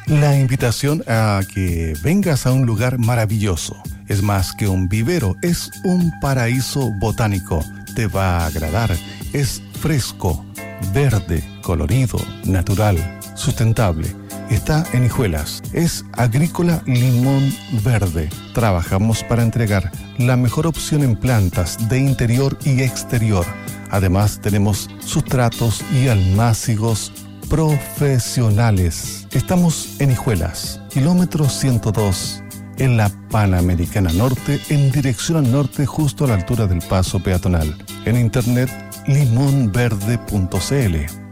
La invitación a que vengas a un lugar maravilloso. Es más que un vivero, es un paraíso botánico. Te va a agradar. Es fresco, verde, colorido, natural, sustentable. Está en Hijuelas. Es Agrícola Limón Verde. Trabajamos para entregar la mejor opción en plantas de interior y exterior. Además, tenemos sustratos y almácigos profesionales. Estamos en Hijuelas, kilómetro 102, en la Panamericana Norte, en dirección al norte, justo a la altura del paso peatonal. En internet, limonverde.cl.